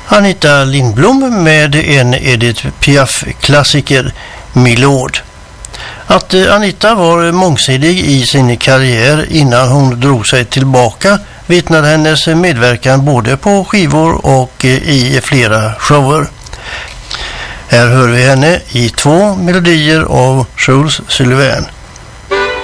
Anita Lindblom med en Edith Piaf-klassiker, Milord. Att Anita var mångsidig i sin karriär innan hon drog sig tillbaka vittnar hennes medverkan både på skivor och i flera shower. Här hör vi henne i 2 melodier av Jules Sullivan.